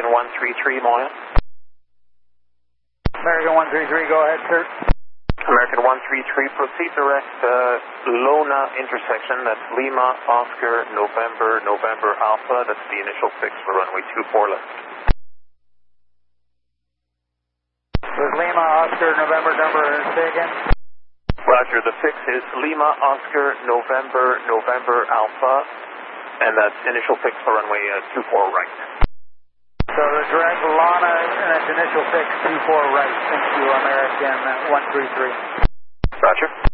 American 133, Moya. American 133, go ahead, sir. American 133, proceed direct Lona intersection. That's Lima, Oscar, November, November, Alpha. That's the initial fix for runway 24 left. With Lima, Oscar, November, number, say again. Roger, the fix is Lima, Oscar, November, November, Alpha. And that's initial fix for runway 24 right. So the direct Lana, and that's initial fix 24 right. Thank you, American 133. Roger.